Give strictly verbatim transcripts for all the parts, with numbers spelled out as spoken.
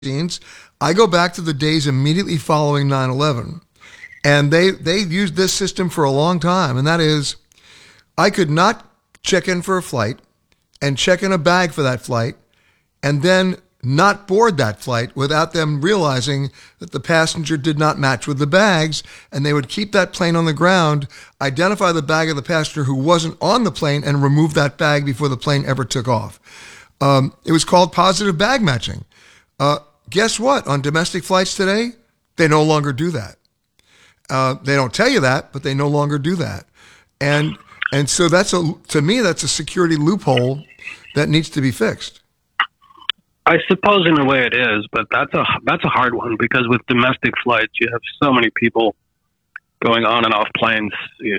I go back to the days immediately following nine eleven, and they, they used this system for a long time, and that is I could not check in for a flight and check in a bag for that flight and then not board that flight without them realizing that the passenger did not match with the bags, and they would keep that plane on the ground, identify the bag of the passenger who wasn't on the plane, and remove that bag before the plane ever took off. Um, it was called positive bag matching. Uh, guess what? On domestic flights today, they no longer do that. Uh, they don't tell you that, but they no longer do that. And and so that's a to me that's a security loophole that needs to be fixed. I suppose in a way it is, but that's a that's a hard one because with domestic flights, you have so many people going on and off planes,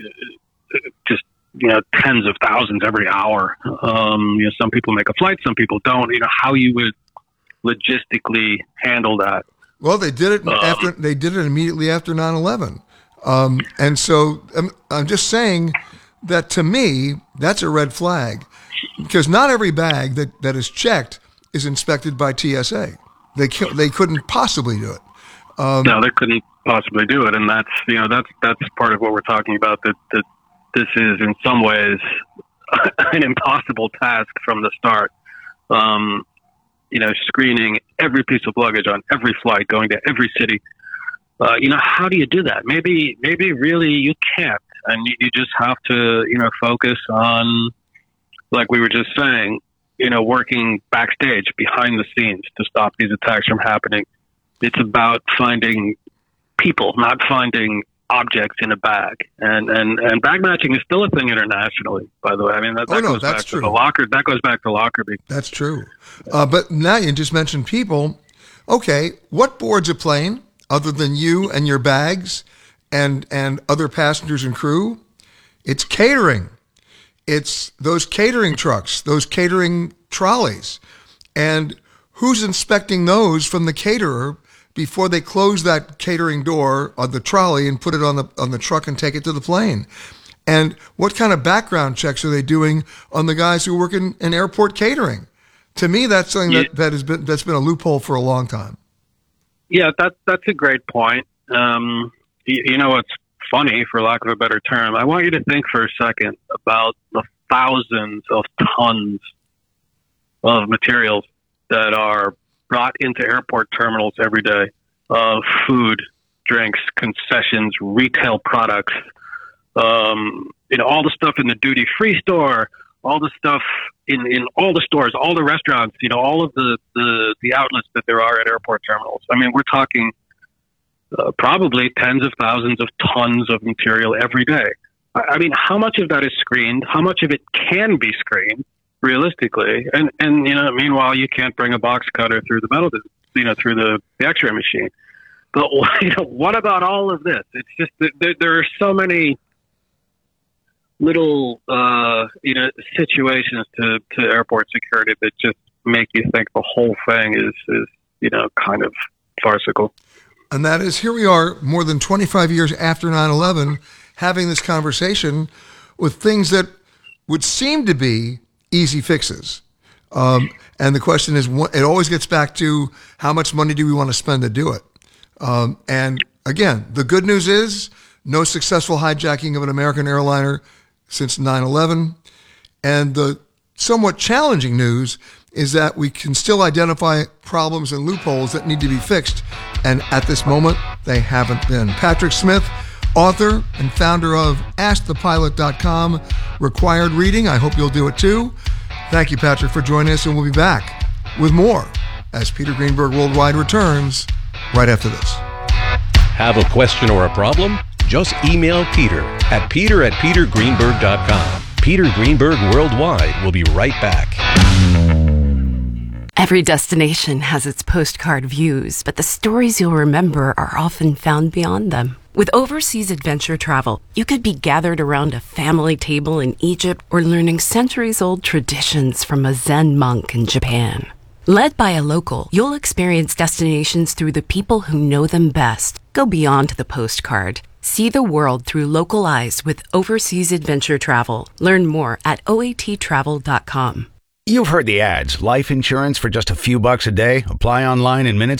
just you know tens of thousands every hour. Um, you know, some people make a flight, some people don't. You know how you would logistically handle that. Well, they did it um, after they did it immediately after nine eleven, um, and so I'm, I'm just saying that to me that's a red flag because not every bag that, that is checked is inspected by T S A. They they couldn't possibly do it. Um, no, they couldn't possibly do it, and that's you know that's that's part of what we're talking about. That that this is in some ways an impossible task from the start. Um, you know, screening every piece of luggage on every flight, going to every city. Uh, you know, how do you do that? Maybe maybe really you can't, and you, you just have to you know focus on, like we were just saying, you know, working backstage behind the scenes to stop these attacks from happening. It's about finding people, not finding objects in a bag. And, and, and bag matching is still a thing internationally, by the way. I mean, that, that oh, no, goes that's back true. to the locker. That goes back to Lockerbie. That's true. Uh, but now you just mentioned people. Okay, what boards a plane other than you and your bags and, and other passengers and crew? It's catering. It's those catering trucks, those catering trolleys. And who's inspecting those from the caterer before they close that catering door on the trolley and put it on the on the truck and take it to the plane? And what kind of background checks are they doing on the guys who work in, in airport catering? To me, that's something yeah. that, that has been that's been a loophole for a long time. Yeah, that that's a great point. Um, you, you know what's funny, for lack of a better term? I want you to think for a second about the thousands of tons of materials that are brought into airport terminals every day, of food, drinks, concessions, retail products, um, you know, all the stuff in the duty-free store, all the stuff in, in all the stores, all the restaurants, you know, all of the, the, the outlets that there are at airport terminals. I mean, we're talking uh, probably tens of thousands of tons of material every day. I, I mean, how much of that is screened? How much of it can be screened? Realistically, and and you know, meanwhile, you can't bring a box cutter through the metal, you know, through the, the X-ray machine. But you know, what about all of this? It's just that there, there are so many little, uh, you know, situations to, to airport security that just make you think the whole thing is is you know kind of farcical. And that is, here we are, more than twenty-five years after nine eleven, having this conversation with things that would seem to be easy fixes. Um, and the question is, it always gets back to how much money do we want to spend to do it? Um, and again, the good news is no successful hijacking of an American airliner since nine eleven. And the somewhat challenging news is that we can still identify problems and loopholes that need to be fixed. And at this moment, they haven't been. Patrick Smith, author and founder of ask the pilot dot com, required reading. I hope you'll do it too. Thank you, Patrick, for joining us, and we'll be back with more as Peter Greenberg Worldwide returns right after this. Have a question or a problem? Just email Peter at peter at peter greenberg dot com. Peter Greenberg Worldwide will be right back. Every destination has its postcard views, but the stories you'll remember are often found beyond them. With overseas adventure travel, you could be gathered around a family table in Egypt or learning centuries-old traditions from a Zen monk in Japan. Led by a local, you'll experience destinations through the people who know them best. Go beyond the postcard. See the world through local eyes with overseas adventure travel. Learn more at O A T travel dot com. You've heard the ads. Life insurance for just a few bucks a day. Apply online in minutes.